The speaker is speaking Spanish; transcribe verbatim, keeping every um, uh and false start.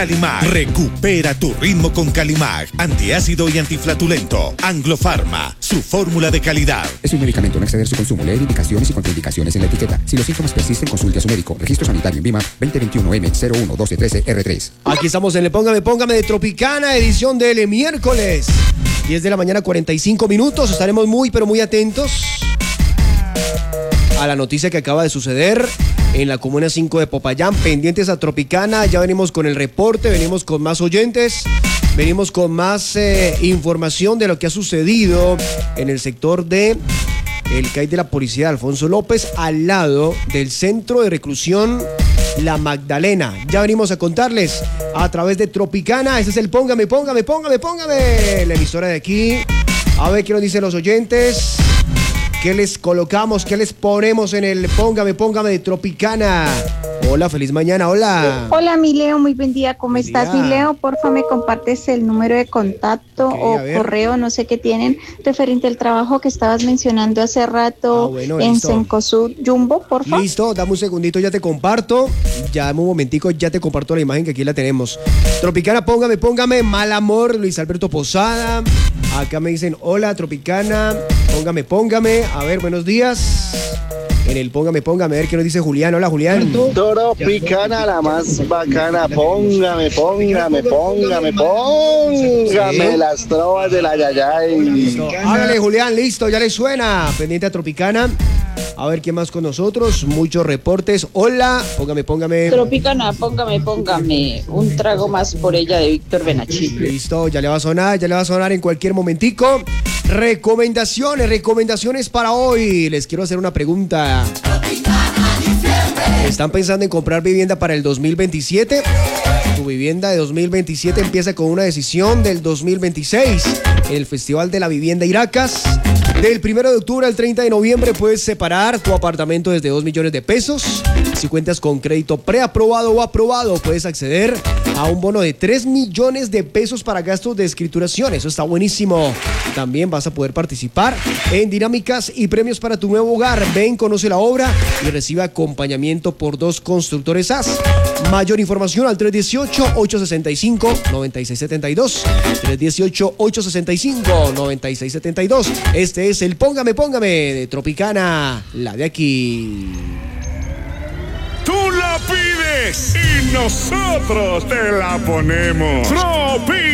Calimag, recupera tu ritmo con Calimag, antiácido y antiflatulento. Anglofarma, su fórmula de calidad. Es un medicamento, no exceder su consumo. Leer indicaciones y contraindicaciones en la etiqueta. Si los síntomas persisten, consulte a su médico. Registro sanitario en VIMA veinte veintiuno M cero uno doce trece R tres. Aquí estamos en el Póngame, Póngame de Tropicana, edición del miércoles. diez de la mañana, cuarenta y cinco minutos. Estaremos muy, pero muy atentos a la noticia que acaba de suceder en la Comuna cinco de Popayán, pendientes a Tropicana. Ya venimos con el reporte, venimos con más oyentes, venimos con más eh, información de lo que ha sucedido en el sector de el C A I de la Policía de Alfonso López, al lado del Centro de Reclusión La Magdalena. Ya venimos a contarles a través de Tropicana. Este es el Póngame, Póngame, Póngame, Póngame, la emisora de aquí. A ver qué nos dicen los oyentes. ¿Qué les colocamos? ¿Qué les ponemos en el Póngame, Póngame de Tropicana? Hola, feliz mañana, hola. Hola, mi Leo, muy buen día. ¿Cómo Buen estás, día. mi Leo? Porfa, me compartes el número de contacto Ok, o a ver. correo, no sé qué tienen, referente al trabajo que estabas mencionando hace rato Ah, bueno, en listo. Cencosud Jumbo, porfa. Listo, dame un segundito, ya te comparto. Ya dame un momentico, ya te comparto la imagen que aquí la tenemos. Tropicana, póngame, póngame, mal amor, Luis Alberto Posada. Acá me dicen, hola, Tropicana, póngame, póngame. A ver, buenos días. En el póngame, póngame, a ver qué nos dice Julián. Hola, Julián. Tropicana, la más bacana. Póngame, póngame, póngame, póngame Sí. las trovas de la Yayay. Listo. Hágale, Julián, listo, ya le suena. Pendiente a Tropicana. A ver quién más con nosotros. Muchos reportes. Hola, póngame, póngame. Tropicana, póngame, póngame un trago más por ella de Víctor Benachí. Listo, ya le va a sonar, ya le va a sonar en cualquier momentico. Recomendaciones, recomendaciones para hoy. Les quiero hacer una pregunta. ¿Están pensando en comprar vivienda para el dos mil veintisiete? Tu vivienda de dos mil veintisiete empieza con una decisión del dos mil veintiséis. En el Festival de la Vivienda Iracas. Del primero de octubre al treinta de noviembre puedes separar tu apartamento desde dos millones de pesos. Si cuentas con crédito preaprobado o aprobado, puedes acceder a un bono de tres millones de pesos para gastos de escrituración. Eso está buenísimo. También vas a poder participar en dinámicas y premios para tu nuevo hogar. Ven, conoce la obra y recibe acompañamiento por dos constructores A S. Mayor información al tres uno ocho, ocho seis cinco, nueve seis siete dos. tres uno ocho, ocho seis cinco, nueve seis siete dos. Este es el Póngame, Póngame de Tropicana, la de aquí. Tú la pides y nosotros te la ponemos. Tropi